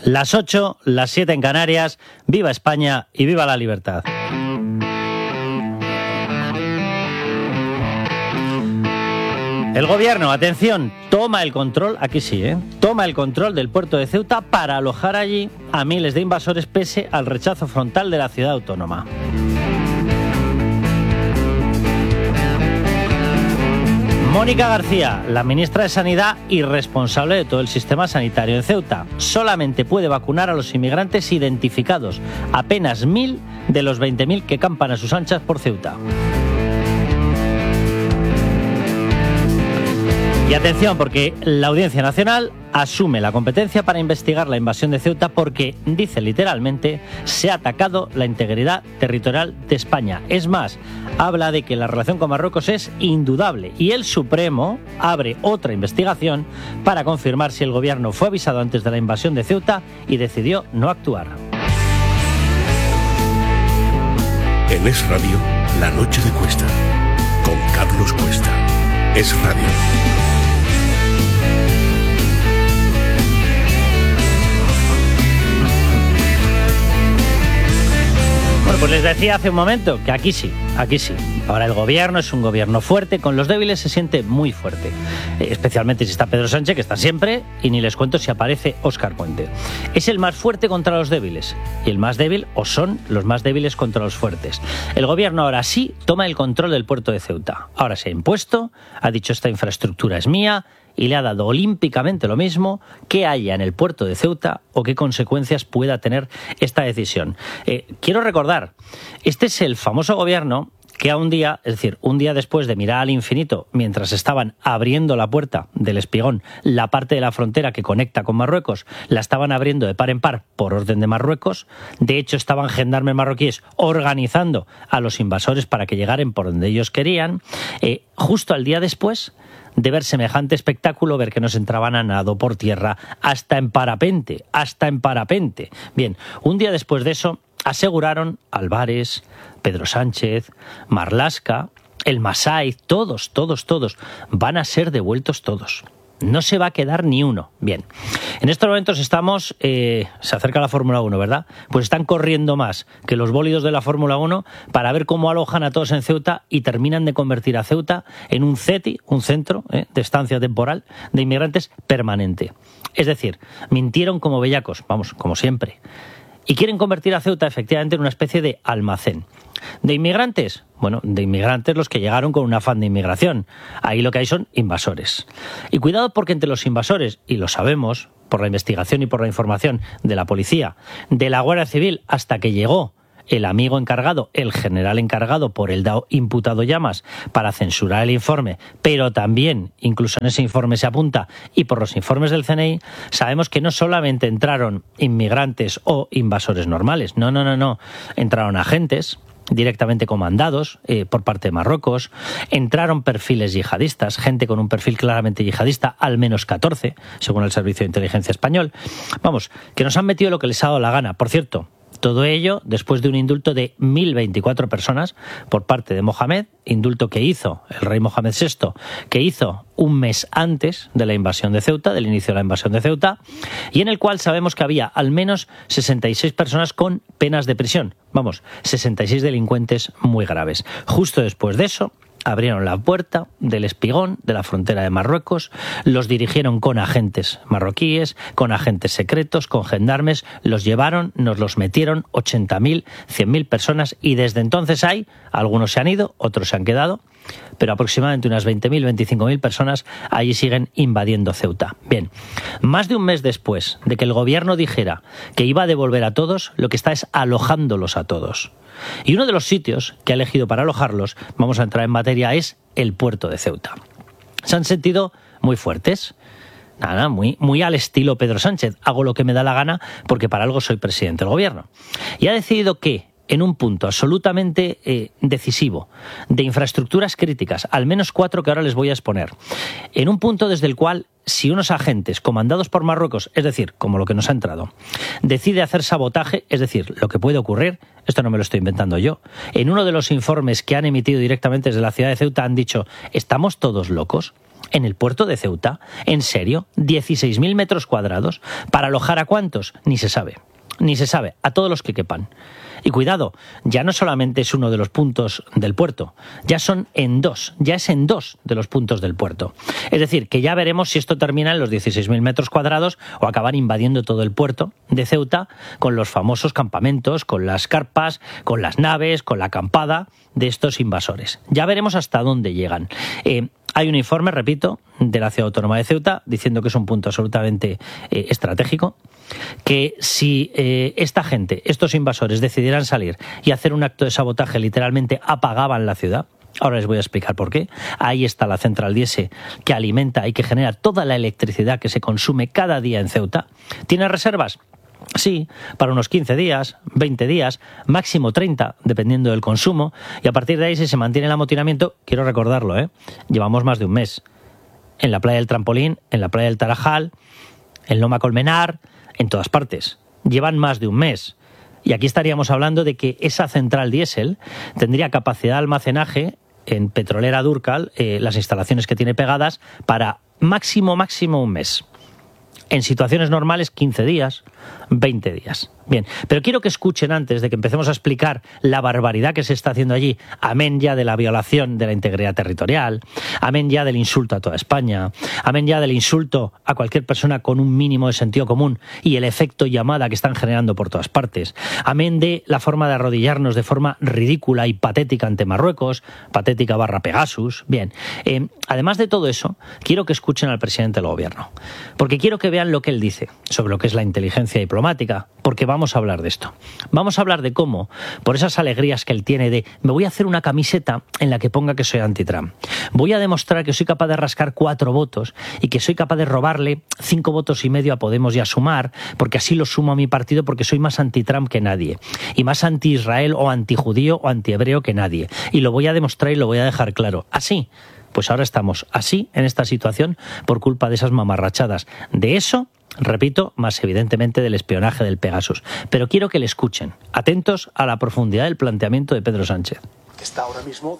Las 8, las 7 en Canarias. ¡Viva España y viva la libertad! El gobierno, atención, toma el control, aquí sí, toma el control del puerto de Ceuta para alojar allí a miles de invasores pese al rechazo frontal de la ciudad autónoma. Mónica García, la ministra de Sanidad y responsable de todo el sistema sanitario en Ceuta, solamente puede vacunar a los inmigrantes identificados, apenas 1.000 de los 20.000 que campan a sus anchas por Ceuta. Y atención, porque la Audiencia Nacional asume la competencia para investigar la invasión de Ceuta porque, dice literalmente, se ha atacado la integridad territorial de España. Es más, habla de que la relación con Marruecos es indudable y el Supremo abre otra investigación para confirmar si el gobierno fue avisado antes de la invasión de Ceuta y decidió no actuar. En Es Radio, La Noche de Cuesta, con Carlos Cuesta. Es Radio. Bueno, pues les decía hace un momento que aquí sí. Ahora el gobierno es un gobierno fuerte, con los débiles se siente muy fuerte. Especialmente si está Pedro Sánchez, que está siempre, y ni les cuento si aparece Óscar Puente. Es el más fuerte contra los débiles, y el más débil, o son los más débiles contra los fuertes. El gobierno ahora sí toma el control del puerto de Ceuta. Ahora se ha impuesto, ha dicho esta infraestructura es mía, y le ha dado olímpicamente lo mismo que haya en el puerto de Ceuta o qué consecuencias pueda tener esta decisión. Quiero recordar, este es el famoso gobierno que a un día, es decir, un día después de mirar al infinito, mientras estaban abriendo la puerta del Espigón, la parte de la frontera que conecta con Marruecos, la estaban abriendo de par en par por orden de Marruecos. De hecho, estaban gendarmes marroquíes organizando a los invasores para que llegaran por donde ellos querían. Justo al día después de ver semejante espectáculo, ver que nos entraban a nado por tierra, hasta en parapente. Bien, un día después de eso, aseguraron Álvarez, Pedro Sánchez, Marlaska, el Masai, todos van a ser devueltos todos. No se va a quedar ni uno. Bien, en estos momentos estamos, se acerca la Fórmula 1, ¿verdad? Pues están corriendo más que los bólidos de la Fórmula 1 para ver cómo alojan a todos en Ceuta y terminan de convertir a Ceuta en un CETI, un centro de estancia temporal de inmigrantes permanente. Es decir, mintieron como bellacos, vamos, como siempre. Y quieren convertir a Ceuta efectivamente en una especie de almacén. ¿De inmigrantes? Bueno, de inmigrantes los que llegaron con un afán de inmigración. Ahí lo que hay son invasores. Y cuidado porque entre los invasores, y lo sabemos por la investigación y por la información de la policía, de la Guardia Civil, hasta que llegó el amigo encargado, el general encargado por el DAO imputado Llamas para censurar el informe, pero también, incluso en ese informe se apunta, y por los informes del CNI, sabemos que no solamente entraron inmigrantes o invasores normales, no, entraron agentes directamente comandados por parte de Marruecos, entraron perfiles yihadistas, gente con un perfil claramente yihadista, al menos 14, según el Servicio de Inteligencia Español. Vamos, que nos han metido lo que les ha dado la gana. Por cierto, todo ello después de un indulto de 1.024 personas por parte de Mohamed, indulto que hizo el rey Mohamed VI, que hizo un mes antes de la invasión de Ceuta, del inicio de la invasión de Ceuta, y en el cual sabemos que había al menos 66 personas con penas de prisión. Vamos, 66 delincuentes muy graves. Justo después de eso, abrieron la puerta del Espigón, de la frontera de Marruecos, los dirigieron con agentes marroquíes, con agentes secretos, con gendarmes, los llevaron, nos los metieron 80.000, 100.000 personas y desde entonces algunos se han ido, otros se han quedado, pero aproximadamente unas 20.000, 25.000 personas allí siguen invadiendo Ceuta. Bien, más de un mes después de que el gobierno dijera que iba a devolver a todos, lo que está es alojándolos a todos. Y uno de los sitios que ha elegido para alojarlos, vamos a entrar en materia, es el puerto de Ceuta. Se han sentido muy fuertes, muy al estilo Pedro Sánchez. Hago lo que me da la gana porque para algo soy presidente del gobierno. Y ha decidido que en un punto absolutamente decisivo de infraestructuras críticas, al menos 4 que ahora les voy a exponer, en un punto desde el cual si unos agentes comandados por Marruecos, es decir, como lo que nos ha entrado, decide hacer sabotaje, es decir, lo que puede ocurrir, esto no me lo estoy inventando yo, en uno de los informes que han emitido directamente desde la ciudad de Ceuta han dicho, ¿estamos todos locos? en el puerto de Ceuta. ¿En serio? 16.000 metros cuadrados. ¿Para alojar a cuántos? Ni se sabe. Ni se sabe. A todos los que quepan. Y cuidado, ya no solamente es uno de los puntos del puerto, ya es en dos de los puntos del puerto. Es decir, que ya veremos si esto termina en los 16.000 metros cuadrados o acabar invadiendo todo el puerto de Ceuta con los famosos campamentos, con las carpas, con las naves, con la acampada de estos invasores. Ya veremos hasta dónde llegan. Hay un informe, repito, de la Ciudad Autónoma de Ceuta diciendo que es un punto absolutamente estratégico, que si esta gente, estos invasores, decidieran salir y hacer un acto de sabotaje, literalmente apagaban la ciudad. Ahora les voy a explicar por qué. Ahí está la central diésel que alimenta y que genera toda la electricidad que se consume cada día en Ceuta. ¿Tiene reservas? Sí, para unos 15 días, 20 días, máximo 30, dependiendo del consumo, y a partir de ahí, si se mantiene el amotinamiento, quiero recordarlo, llevamos más de un mes. En la playa del Trampolín, en la playa del Tarajal, en Loma Colmenar, en todas partes. Llevan más de un mes. Y aquí estaríamos hablando de que esa central diésel tendría capacidad de almacenaje en Petrolera Durcal, las instalaciones que tiene pegadas, para máximo un mes. En situaciones normales, 15 días, 20 días. Bien, pero quiero que escuchen antes de que empecemos a explicar la barbaridad que se está haciendo allí, amén ya de la violación de la integridad territorial, amén ya del insulto a toda España, amén ya del insulto a cualquier persona con un mínimo de sentido común y el efecto llamada que están generando por todas partes, amén de la forma de arrodillarnos de forma ridícula y patética ante Marruecos, patética / Pegasus. Bien, además de todo eso, quiero que escuchen al presidente del gobierno, porque quiero que vean lo que él dice sobre lo que es la inteligencia diplomática, porque vamos a hablar de esto. Vamos a hablar de cómo, por esas alegrías que él tiene de me voy a hacer una camiseta en la que ponga que soy anti-Trump. Voy a demostrar que soy capaz de rascar 4 votos y que soy capaz de robarle 5,5 votos a Podemos y a Sumar, porque así lo sumo a mi partido porque soy más anti-Trump que nadie. Y más anti-Israel o anti-judío o anti-hebreo que nadie. Y lo voy a demostrar y lo voy a dejar claro. Así. Pues ahora estamos así, en esta situación, por culpa de esas mamarrachadas. De eso, repito, más evidentemente del espionaje del Pegasus. Pero quiero que le escuchen, atentos a la profundidad del planteamiento de Pedro Sánchez. Está ahora mismo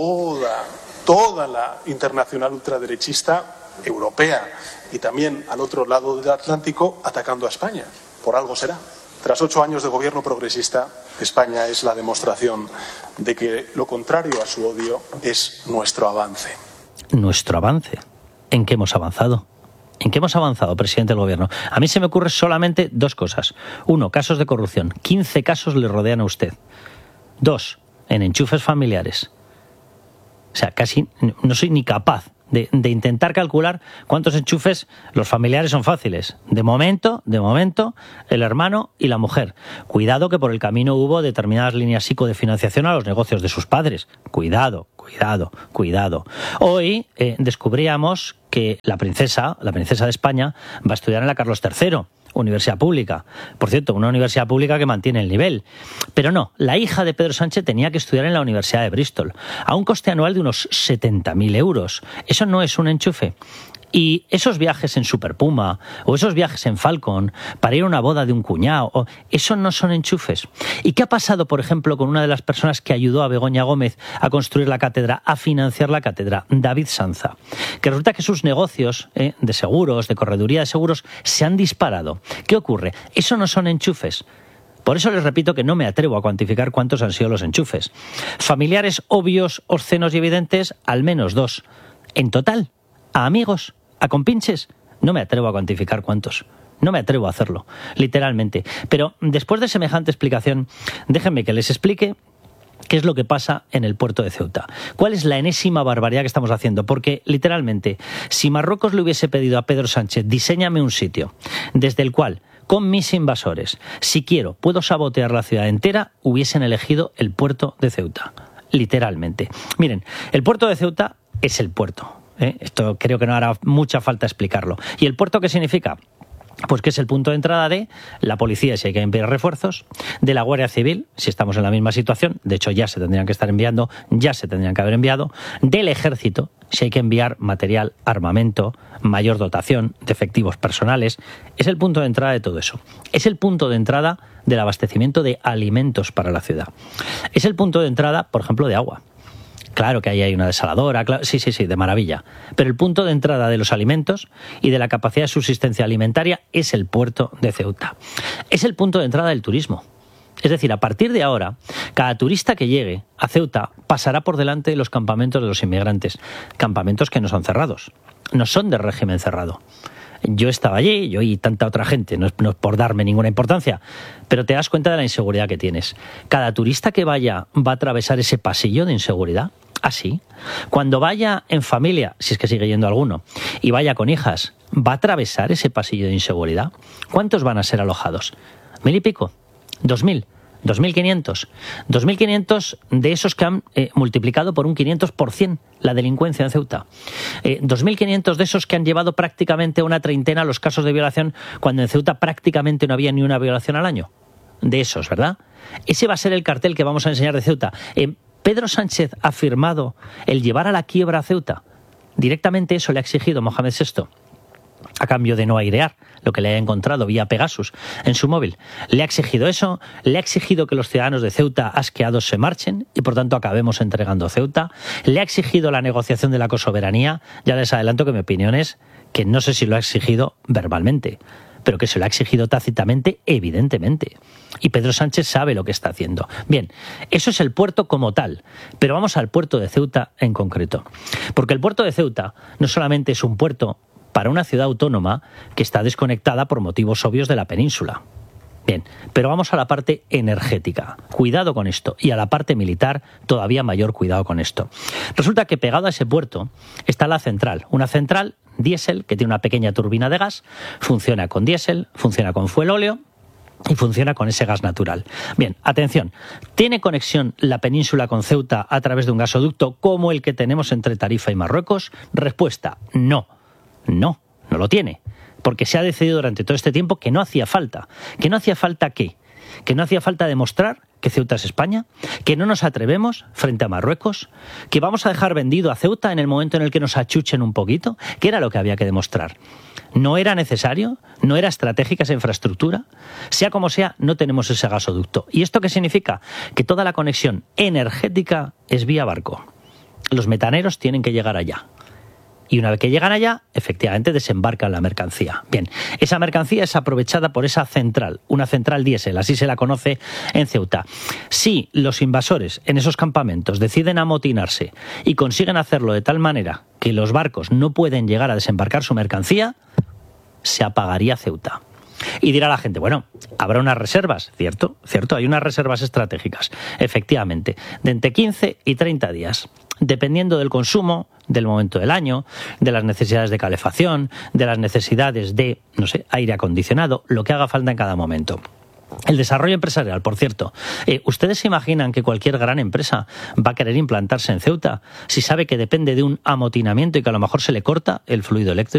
toda la internacional ultraderechista europea y también al otro lado del Atlántico atacando a España. Por algo será. Tras 8 años de gobierno progresista, España es la demostración de que lo contrario a su odio es nuestro avance. ¿Nuestro avance? ¿En qué hemos avanzado? ¿En qué hemos avanzado, presidente del gobierno? A mí se me ocurren solamente 2 cosas. 1, casos de corrupción. 15 casos le rodean a usted. 2, en enchufes familiares. O sea, casi no soy ni capaz de intentar calcular cuántos enchufes. Los familiares son fáciles. De momento, el hermano y la mujer. Cuidado que por el camino hubo determinadas líneas psico de financiación a los negocios de sus padres. Cuidado. Hoy descubríamos que la princesa de España va a estudiar en la Carlos III. Universidad pública. Por cierto, una universidad pública que mantiene el nivel. Pero no, la hija de Pedro Sánchez tenía que estudiar en la Universidad de Bristol, a un coste anual de unos 70.000 euros. Eso no es un enchufe. Y esos viajes en Super Puma o esos viajes en Falcon para ir a una boda de un cuñado, eso no son enchufes. ¿Y qué ha pasado, por ejemplo, con una de las personas que ayudó a Begoña Gómez a construir la cátedra, a financiar la cátedra, David Sanza? Que resulta que sus negocios de seguros, de correduría de seguros, se han disparado. ¿Qué ocurre? Eso no son enchufes. Por eso les repito que no me atrevo a cuantificar cuántos han sido los enchufes. Familiares obvios, obscenos y evidentes, al menos 2. En total, a amigos, a compinches, no me atrevo a cuantificar cuántos. No me atrevo a hacerlo, literalmente. Pero después de semejante explicación, déjenme que les explique qué es lo que pasa en el puerto de Ceuta. ¿Cuál es la enésima barbaridad que estamos haciendo? Porque, literalmente, si Marruecos le hubiese pedido a Pedro Sánchez, diséñame un sitio desde el cual, con mis invasores, si quiero, puedo sabotear la ciudad entera, hubiesen elegido el puerto de Ceuta. Literalmente. Miren, el puerto de Ceuta es el puerto. Esto creo que no hará mucha falta explicarlo. ¿Y el puerto qué significa? Pues que es el punto de entrada de la policía si hay que enviar refuerzos, de la Guardia Civil si estamos en la misma situación, de hecho ya se tendrían que haber enviado, del Ejército si hay que enviar material, armamento, mayor dotación de efectivos personales. Es el punto de entrada de todo eso. Es el punto de entrada del abastecimiento de alimentos para la ciudad. Es el punto de entrada, por ejemplo, de agua. Claro que ahí hay una desaladora, sí, de maravilla. Pero el punto de entrada de los alimentos y de la capacidad de subsistencia alimentaria es el puerto de Ceuta. Es el punto de entrada del turismo. Es decir, a partir de ahora, cada turista que llegue a Ceuta pasará por delante de los campamentos de los inmigrantes. Campamentos que no son cerrados, no son de régimen cerrado. Yo estaba allí, yo y tanta otra gente, no es por darme ninguna importancia, pero te das cuenta de la inseguridad que tienes. Cada turista que vaya va a atravesar ese pasillo de inseguridad. Así. Cuando vaya en familia, si es que sigue yendo alguno, y vaya con hijas, ¿va a atravesar ese pasillo de inseguridad? ¿Cuántos van a ser alojados? ¿1.000 y pico? ¿2.000? ¿2.500? 2.500 de esos que han multiplicado por un 500% la delincuencia en Ceuta. 2.500 de esos que han llevado prácticamente una treintena los casos de violación, cuando en Ceuta prácticamente no había ni una violación al año. De esos, ¿verdad? Ese va a ser el cartel que vamos a enseñar de Ceuta. Pedro Sánchez ha firmado el llevar a la quiebra a Ceuta. Directamente eso le ha exigido Mohamed VI, a cambio de no airear lo que le haya encontrado vía Pegasus en su móvil. Le ha exigido eso, le ha exigido que los ciudadanos de Ceuta asqueados se marchen y por tanto acabemos entregando Ceuta. Le ha exigido la negociación de la cosoberanía. Ya les adelanto que mi opinión es que no sé si lo ha exigido verbalmente, pero que se lo ha exigido tácitamente, evidentemente. Y Pedro Sánchez sabe lo que está haciendo. Bien, eso es el puerto como tal, pero vamos al puerto de Ceuta en concreto. Porque el puerto de Ceuta no solamente es un puerto para una ciudad autónoma que está desconectada por motivos obvios de la península. Bien, pero vamos a la parte energética. Cuidado con esto. Y a la parte militar, todavía mayor cuidado con esto. Resulta que pegado a ese puerto está la central. Una central diésel que tiene una pequeña turbina de gas, funciona con diésel, funciona con fuelóleo y funciona con ese gas natural. Bien, atención, ¿tiene conexión la península con Ceuta a través de un gasoducto como el que tenemos entre Tarifa y Marruecos? Respuesta, no. No lo tiene, porque se ha decidido durante todo este tiempo que no hacía falta. ¿Que no hacía falta qué? ¿Que no hacía falta demostrar que Ceuta es España? ¿Que no nos atrevemos frente a Marruecos? ¿Que vamos a dejar vendido a Ceuta en el momento en el que nos achuchen un poquito? ¿Qué era lo que había que demostrar? ¿No era necesario? ¿No era estratégica esa infraestructura? Sea como sea, no tenemos ese gasoducto. ¿Y esto qué significa? Que toda la conexión energética es vía barco. Los metaneros tienen que llegar allá. Y una vez que llegan allá, efectivamente desembarcan la mercancía. Bien, esa mercancía es aprovechada por esa central, una central diésel, así se la conoce en Ceuta. Si los invasores en esos campamentos deciden amotinarse y consiguen hacerlo de tal manera que los barcos no pueden llegar a desembarcar su mercancía, se apagaría Ceuta. Y dirá la gente, bueno, habrá unas reservas, ¿cierto? Cierto, hay unas reservas estratégicas, efectivamente, de entre 15 y 30 días. Dependiendo del consumo, del momento del año, de las necesidades de calefacción, de las necesidades de, aire acondicionado, lo que haga falta en cada momento. El desarrollo empresarial, por cierto. ¿Ustedes se imaginan que cualquier gran empresa va a querer implantarse en Ceuta si sabe que depende de un amotinamiento y que a lo mejor se le corta el fluido eléctrico?